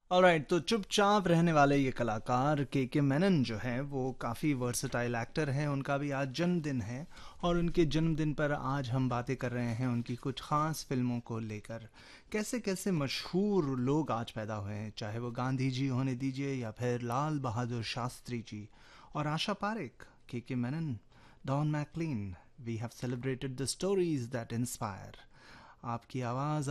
Alright, तो चुपचाप रहने वाले ये कलाकार के मेनन जो हैं वो काफ़ी वर्सटाइल एक्टर हैं। उनका भी आज जन्मदिन है और उनके जन्मदिन पर आज हम बातें कर रहे हैं उनकी कुछ ख़ास फिल्मों को लेकर। कैसे कैसे मशहूर लोग आज पैदा हुए हैं, चाहे वो गांधी जी होने दीजिए या फिर लाल बहादुर शास्त्री जी और आशा पारेख, के Menon, don McLean. We have celebrated the stories that inspire. आपकी आवाज़